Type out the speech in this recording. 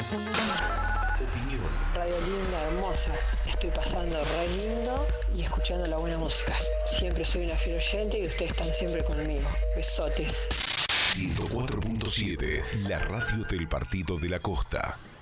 Opinión. Radio linda, hermosa. Estoy pasando re lindo y escuchando la buena música. Siempre soy una fiel oyente y ustedes están siempre conmigo. Besotes. 104.7, la radio del Partido de la Costa.